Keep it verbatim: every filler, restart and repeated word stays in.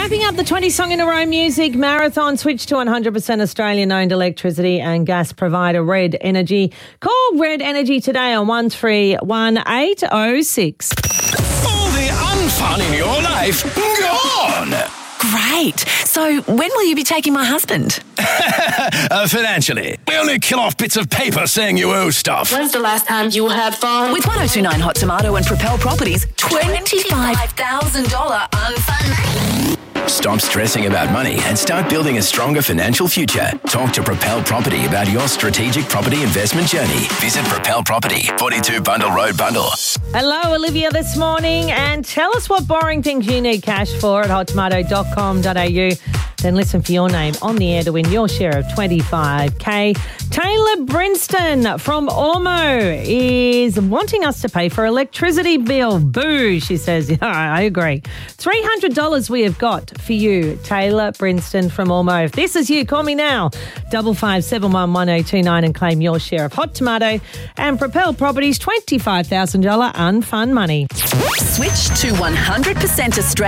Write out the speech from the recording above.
Wrapping up the twenty song in a row music marathon, switch to one hundred percent Australian-owned electricity and gas provider Red Energy. Call Red Energy today on one three one eight oh six. All the unfun in your life gone. Great. So when will you be taking my husband? uh, financially. We only kill off bits of paper saying you owe stuff. When's the last time you had fun? With one oh two nine Hot Tomato and Propel Properties, twenty-five thousand dollars unfun. Stop stressing about money and start building a stronger financial future. Talk to Propel Property about your strategic property investment journey. Visit Propel Property, forty-two Bundle Road, Bundle. Hello, Olivia this morning, and tell us what boring things you need cash for at hot tomato dot com dot a u. Then listen for your name on the air to win your share of twenty-five K. Taylor Brinston from Ormo is wanting us to pay for electricity bill. Boo, she says. Yeah, I agree. three hundred dollars we have got for you, Taylor Brinston from Ormo. If this is you, call me now, double five seven one one oh two nine and claim your share of Hot Tomato and Propel Properties twenty-five thousand dollars unfun money. Switch to one hundred percent Australian.